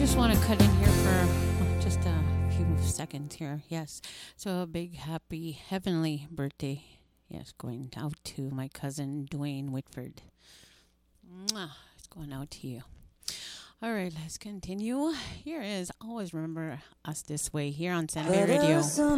just want to cut in here for just a few seconds here. Yes. So a big happy heavenly birthday. Yes, going out to my cousin Dwayne Whitford. Mwah, it's going out to you. All right, let's continue. Here is Always Remember Us This Way here on Sanibay Radio.